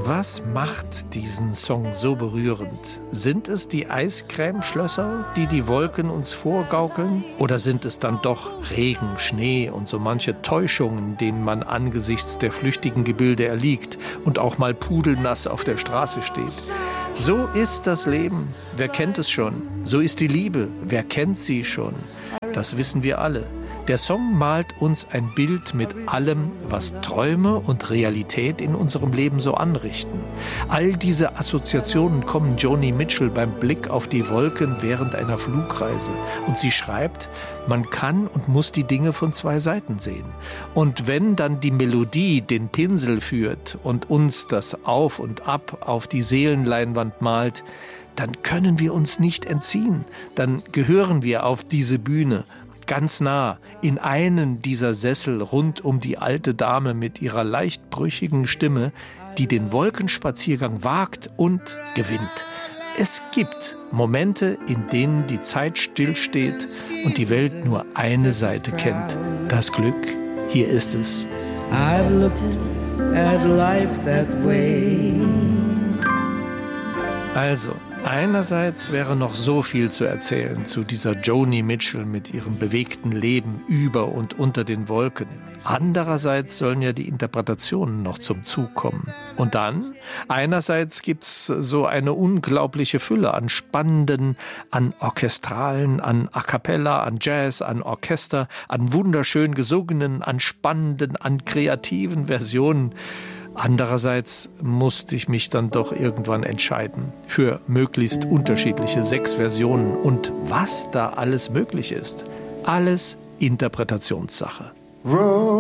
Was macht diesen Song so berührend? Sind es die Eiscremeschlösser, die die Wolken uns vorgaukeln? Oder sind es dann doch Regen, Schnee und so manche Täuschungen, denen man angesichts der flüchtigen Gebilde erliegt und auch mal pudelnass auf der Straße steht? So ist das Leben. Wer kennt es schon? So ist die Liebe. Wer kennt sie schon? Das wissen wir alle. Der Song malt uns ein Bild mit allem, was Träume und Realität in unserem Leben so anrichten. All diese Assoziationen kommen Joni Mitchell beim Blick auf die Wolken während einer Flugreise. Und sie schreibt, man kann und muss die Dinge von zwei Seiten sehen. Und wenn dann die Melodie den Pinsel führt und uns das Auf und Ab auf die Seelenleinwand malt, dann können wir uns nicht entziehen. Dann gehören wir auf diese Bühne. Ganz nah, in einen dieser Sessel rund um die alte Dame mit ihrer leicht brüchigen Stimme, die den Wolkenspaziergang wagt und gewinnt. Es gibt Momente, in denen die Zeit stillsteht und die Welt nur eine Seite kennt. Das Glück, hier ist es. I've looked at life that way. Also, einerseits wäre noch so viel zu erzählen zu dieser Joni Mitchell mit ihrem bewegten Leben über und unter den Wolken. Andererseits sollen ja die Interpretationen noch zum Zug kommen. Und dann, einerseits gibt's so eine unglaubliche Fülle an spannenden, an orchestralen, an A Cappella, an Jazz, an Orchester, an wunderschön gesungenen, an spannenden, an kreativen Versionen. Andererseits musste ich mich dann doch irgendwann entscheiden für möglichst unterschiedliche 6 Versionen. Und was da alles möglich ist, alles Interpretationssache.